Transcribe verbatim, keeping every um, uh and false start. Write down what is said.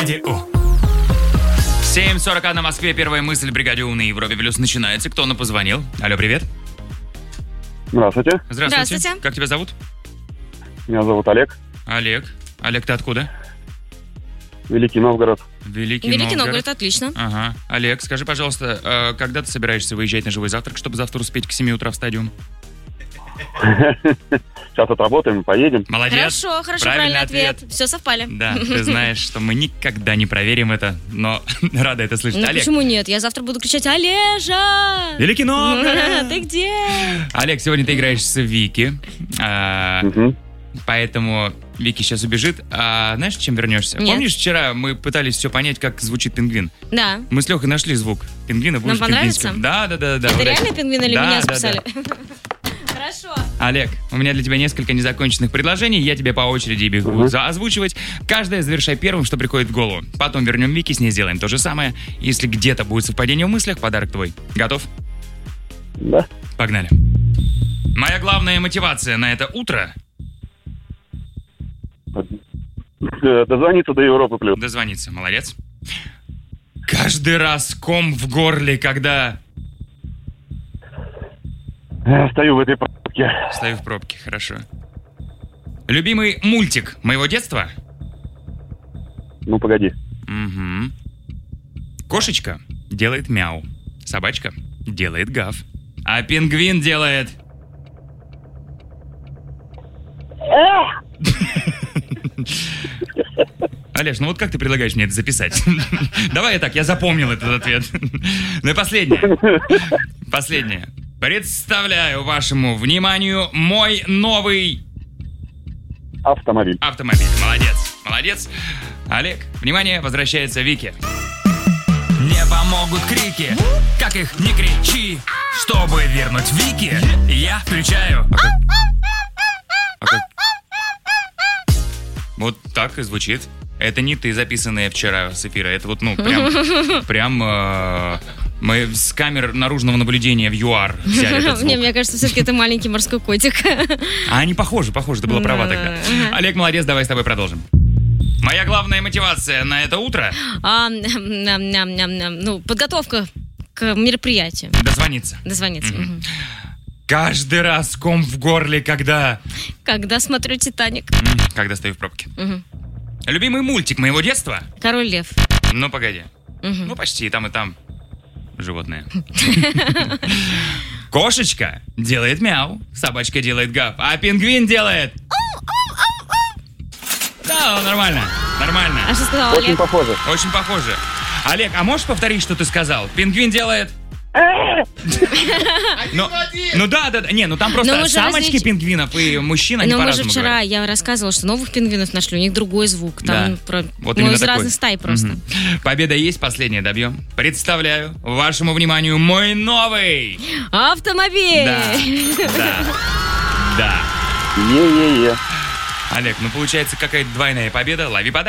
семь сорок один на Москве. Первая мысль в бригаде У на Европе Плюс начинается. Кто нам позвонил? Алло, привет. Здравствуйте. Здравствуйте. Здравствуйте. Как тебя зовут? Меня зовут Олег. Олег. Олег, ты откуда? Великий Новгород. Великий, Великий Новгород. Новгород, отлично. Ага. Олег, скажи, пожалуйста, э, когда ты собираешься выезжать на живой завтрак, чтобы завтра успеть к семи утра в стадиум? Сейчас отработаем, поедем. Молодец. Хорошо, хорошо, правильный, ответ. Все совпали. Да, ты знаешь, что мы никогда не проверим это, но рада это слышать. Ну Олег. почему нет? Я завтра буду кричать: Олежа! Великий Новгород! Ты где? Олег, сегодня ты играешь с Вики, а, Мгм. поэтому Вики сейчас убежит. А знаешь, чем вернешься? Нет. Помнишь, вчера мы пытались все понять, как звучит пингвин? Да. Мы с Лехой нашли звук пингвина. Нам будешь понравится? пингвинским. Да, да, да, да. Это вот реальный пингвин или Да, меня да, да. списали? Хорошо. Олег, у меня для тебя несколько незаконченных предложений. Я тебе по очереди их буду Мгм. за- озвучивать. Каждое завершай первым, что приходит в голову. Потом вернем Вики, с ней сделаем то же самое. Если где-то будет совпадение в мыслях, подарок твой. Готов? Да. Погнали. Моя главная мотивация на это утро Э, Дозвониться до Европы плюс. — дозвониться. Молодец. Каждый раз ком в горле, когда Э, Стою в этой пробке. стою в пробке. Хорошо. Любимый мультик моего детства? Ну, погоди. Угу. Кошечка делает мяу. Собачка делает гав. А пингвин делает... Олеж, ну вот как ты предлагаешь мне это записать? Давай я так, я запомнил этот ответ. Ну и последнее. Последнее. Представляю вашему вниманию мой новый Автомобиль. автомобиль. Молодец, молодец. Олег, внимание, возвращается Вики. Не помогут крики, как их не кричи. Чтобы вернуть Вики, я включаю... А как? А как? Вот так и звучит. Это не ты, записанная вчера с эфира. Это вот, ну, прям... Прям... э, мы с камер наружного наблюдения в ЮАР взяли этот звук. Не, мне кажется, все-таки это маленький морской котик. А они похожи, похожи, ты была права тогда. Ага. Олег, молодец, давай с тобой продолжим. Моя главная мотивация на это утро А, ням, ням, ням, ням. Ну, подготовка к мероприятию. — дозвониться. Дозвониться. Мгм. Мгм. Каждый раз ком в горле, когда... Когда смотрю «Титаник». М, Когда стою в пробке. Мгм. Любимый мультик моего детства? Король Лев. Ну, погоди. Мгм. Ну, почти, и там, и там животное. Кошечка делает мяу, собачка делает гав, а пингвин делает... Да, ну, нормально, нормально. А что сказал Очень Олег? похоже. Очень похоже. Олег, а можешь повторить, что ты сказал? Пингвин делает... Ну, ну да, да, да. Не, ну там Но просто мы же самочки различ- пингвинов и мужчин, они Но мы же по-разному вчера, говорят. я рассказывала, что новых пингвинов нашли, у них другой звук. Там Да. про... Вот ну, именно из такой. разных стай просто. Мгм. Победа есть, последняя добьем. Представляю вашему вниманию мой новый... Автомобиль! Да, да, да. Е-е-е. Олег, ну получается какая-то двойная победа. Лови подарок.